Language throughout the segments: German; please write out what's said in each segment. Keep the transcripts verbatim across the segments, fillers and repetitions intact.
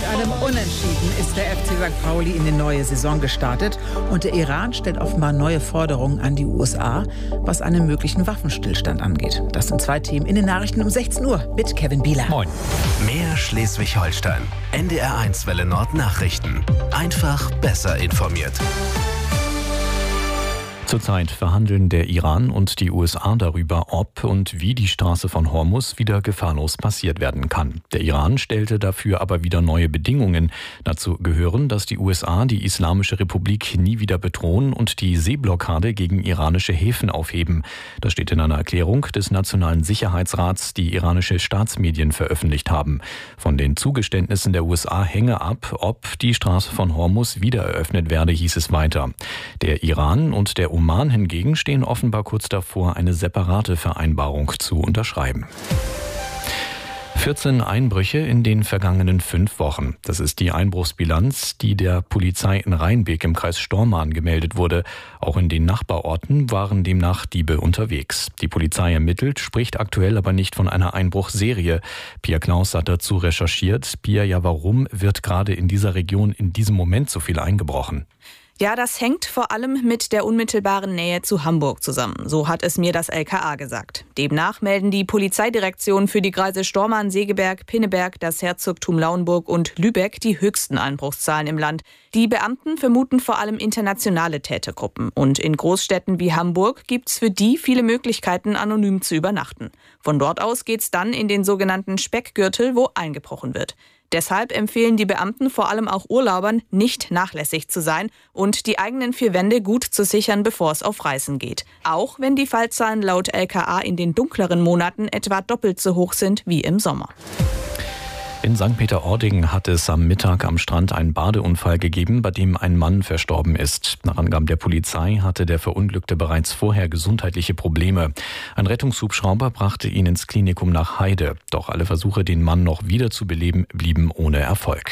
einem Unentschieden ist der F C Sankt Pauli in die neue Saison gestartet. Und der Iran stellt offenbar neue Forderungen an die U S A, was einen möglichen Waffenstillstand angeht. Das sind zwei Themen in den Nachrichten um sechzehn Uhr mit Kevin Bieler. Moin. Mehr Schleswig-Holstein. N D R eins Welle Nord Nachrichten. Einfach besser informiert. Zurzeit verhandeln der Iran und die U S A darüber, ob und wie die Straße von Hormuz wieder gefahrlos passiert werden kann. Der Iran stellte dafür aber wieder neue Bedingungen. Dazu gehören, dass die U S A die Islamische Republik nie wieder bedrohen und die Seeblockade gegen iranische Häfen aufheben. Das steht in einer Erklärung des Nationalen Sicherheitsrats, die iranische Staatsmedien veröffentlicht haben. Von den Zugeständnissen der U S A hänge ab, ob die Straße von Hormuz wieder eröffnet werde, hieß es weiter. Der Iran und der Oman hingegen stehen offenbar kurz davor, eine separate Vereinbarung zu unterschreiben. vierzehn Einbrüche in den vergangenen fünf Wochen. Das ist die Einbruchsbilanz, die der Polizei in Rheinbeek im Kreis Stormarn gemeldet wurde. Auch in den Nachbarorten waren demnach Diebe unterwegs. Die Polizei ermittelt, spricht aktuell aber nicht von einer Einbruchserie. Pia Klaus hat dazu recherchiert. Pia, ja, warum wird gerade in dieser Region in diesem Moment so viel eingebrochen? Ja, das hängt vor allem mit der unmittelbaren Nähe zu Hamburg zusammen. So hat es mir das L K A gesagt. Demnach melden die Polizeidirektionen für die Kreise Stormarn, Segeberg, Pinneberg, das Herzogtum Lauenburg und Lübeck die höchsten Einbruchszahlen im Land. Die Beamten vermuten vor allem internationale Tätergruppen. Und in Großstädten wie Hamburg gibt's für die viele Möglichkeiten, anonym zu übernachten. Von dort aus geht's dann in den sogenannten Speckgürtel, wo eingebrochen wird. Deshalb empfehlen die Beamten vor allem auch Urlaubern, nicht nachlässig zu sein und die eigenen vier Wände gut zu sichern, bevor es auf Reisen geht. Auch wenn die Fallzahlen laut L K A in den dunkleren Monaten etwa doppelt so hoch sind wie im Sommer. In Sankt Peter-Ording hat es am Mittag am Strand einen Badeunfall gegeben, bei dem ein Mann verstorben ist. Nach Angaben der Polizei hatte der Verunglückte bereits vorher gesundheitliche Probleme. Ein Rettungshubschrauber brachte ihn ins Klinikum nach Heide. Doch alle Versuche, den Mann noch wiederzubeleben, blieben ohne Erfolg.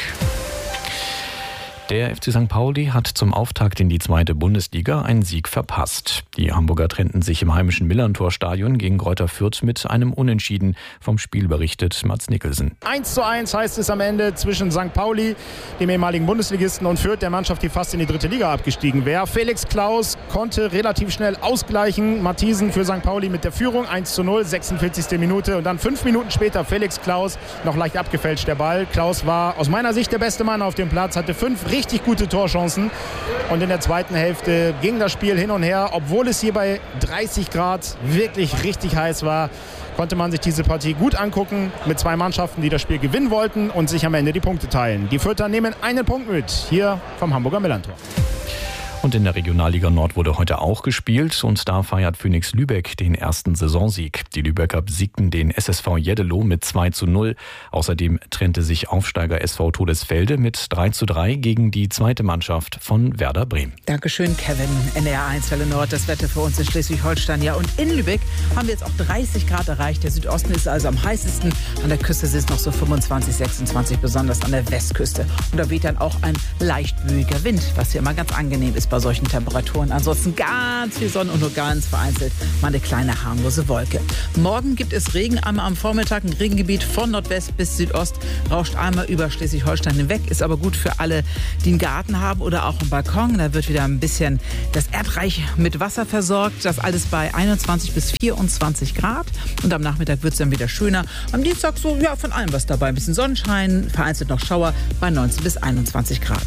Der F C Sankt Pauli hat zum Auftakt in die zweite Bundesliga einen Sieg verpasst. Die Hamburger trennten sich im heimischen Millerntor-Stadion gegen Greuther Fürth mit einem Unentschieden. Vom Spiel berichtet Mats Nicholson. eins zu eins heißt es am Ende zwischen Sankt Pauli, dem ehemaligen Bundesligisten, und Fürth, der Mannschaft, die fast in die dritte Liga abgestiegen wäre. Felix Klaus konnte relativ schnell ausgleichen. Matthiesen für Sankt Pauli mit der Führung eins zu null, sechsundvierzigste Minute. Und dann fünf Minuten später Felix Klaus, noch leicht abgefälscht der Ball. Klaus war aus meiner Sicht der beste Mann auf dem Platz, hatte fünf richtig gute Torchancen. Und in der zweiten Hälfte ging das Spiel hin und her. Obwohl es hier bei dreißig Grad wirklich richtig heiß war, konnte man sich diese Partie gut angucken mit zwei Mannschaften, die das Spiel gewinnen wollten und sich am Ende die Punkte teilen. Die Fürther nehmen einen Punkt mit, hier vom Hamburger Millerntor. Und in der Regionalliga Nord wurde heute auch gespielt und da feiert Phoenix Lübeck den ersten Saisonsieg. Die Lübecker besiegten den S S V Jeddelo mit zwei zu null. Außerdem trennte sich Aufsteiger S V Todesfelde mit drei zu drei gegen die zweite Mannschaft von Werder Bremen. Dankeschön, Kevin. N D R eins Welle Nord, das Wetter für uns in Schleswig-Holstein. Ja, und in Lübeck haben wir jetzt auch dreißig Grad erreicht. Der Südosten ist also am heißesten. An der Küste sind es noch so fünfundzwanzig, sechsundzwanzig, besonders an der Westküste. Und da weht dann auch ein leicht wühiger Wind, was hier immer ganz angenehm ist bei solchen Temperaturen. Ansonsten ganz viel Sonne und nur ganz vereinzelt mal eine kleine harmlose Wolke. Morgen gibt es Regen, einmal am Vormittag. Ein Regengebiet von Nordwest bis Südost rauscht einmal über Schleswig-Holstein hinweg. Ist aber gut für alle, die einen Garten haben oder auch einen Balkon. Da wird wieder ein bisschen das Erdreich mit Wasser versorgt. Das alles bei einundzwanzig bis vierundzwanzig Grad. Und am Nachmittag wird es dann wieder schöner. Am Dienstag so, ja, von allem was dabei. Ein bisschen Sonnenschein, vereinzelt noch Schauer bei neunzehn bis einundzwanzig Grad.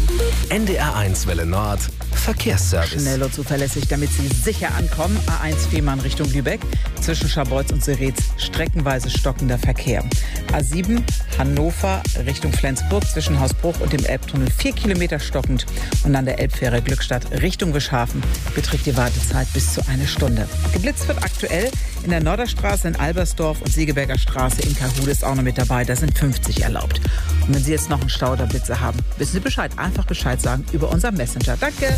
N D R eins Welle Nord Verkehrsservice. Schnell und zuverlässig, damit Sie sicher ankommen. A eins Fehmarn Richtung Lübeck. Zwischen Scharbeutz und Seretz streckenweise stockender Verkehr. A sieben Hannover Richtung Flensburg zwischen Hausbruch und dem Elbtunnel vier Kilometer stockend. Und an der Elbfähre Glückstadt Richtung Wischhafen beträgt die Wartezeit bis zu eine Stunde. Geblitzt wird aktuell in der Norderstraße in Albersdorf und Segeberger Straße in Kahude ist auch noch mit dabei. Da sind fünfzig erlaubt. Und wenn Sie jetzt noch einen Stau oder Blitze haben, wissen Sie Bescheid. Einfach Bescheid sagen über unser Messenger. Danke.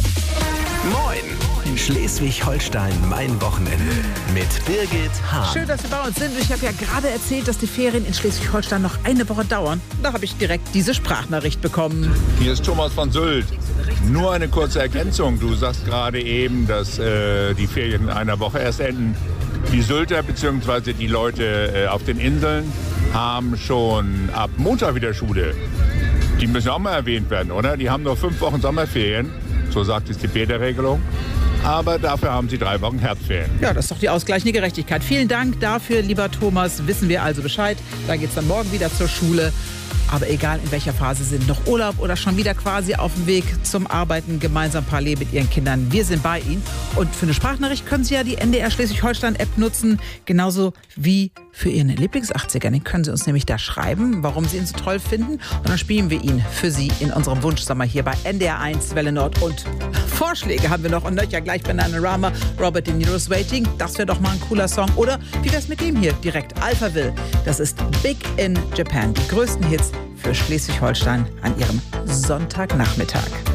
Moin! Schleswig-Holstein, mein Wochenende mit Birgit Hahn. Schön, dass Sie bei uns sind. Ich habe ja gerade erzählt, dass die Ferien in Schleswig-Holstein noch eine Woche dauern. Da habe ich direkt diese Sprachnachricht bekommen. Hier ist Thomas von Sylt. Nur eine kurze Ergänzung. Du sagst gerade eben, dass äh, die Ferien in einer Woche erst enden. Die Sylter bzw. die Leute äh, auf den Inseln haben schon ab Montag wieder Schule. Die müssen auch mal erwähnt werden, oder? Die haben nur fünf Wochen Sommerferien, so sagt es die Beta-Regelung. Aber dafür haben sie drei Wochen Herbstferien. Ja, das ist doch die ausgleichende Gerechtigkeit. Vielen Dank dafür, lieber Thomas. Wissen wir also Bescheid. Da geht es dann morgen wieder zur Schule. Aber egal in welcher Phase sind, noch Urlaub oder schon wieder quasi auf dem Weg zum Arbeiten, gemeinsam parallel mit Ihren Kindern. Wir sind bei Ihnen. Und für eine Sprachnachricht können Sie ja die N D R Schleswig-Holstein-App nutzen, genauso wie für Ihren Lieblings-achtziger. Den können Sie uns nämlich da schreiben, warum Sie ihn so toll finden. Und dann spielen wir ihn für Sie in unserem Wunschsommer hier bei N D R eins Welle Nord. Und Vorschläge haben wir noch und nöcher gleich Bananarama, Robert De Niro's Waiting. Das wäre doch mal ein cooler Song. Oder wie wär's mit dem hier direkt? Alphaville. Das ist Big in Japan. Die größten Hits für Schleswig-Holstein an ihrem Sonntagnachmittag.